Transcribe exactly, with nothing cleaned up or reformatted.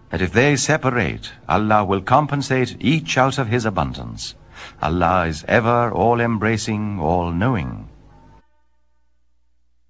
that if they separate, Allah will compensate each out of his abundance. Allah is ever all-embracing, all-knowing.